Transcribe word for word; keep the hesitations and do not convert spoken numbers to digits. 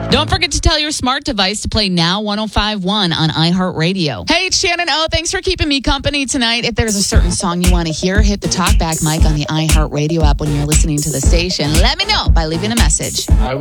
Don't forget to tell your smart device to play Now one oh five point one on iHeartRadio. Hey, it's Shannon O. Thanks for keeping me company tonight. If there's a certain song you want to hear, hit the talkback mic on the iHeartRadio app when you're listening to the station. Let me know by leaving a message.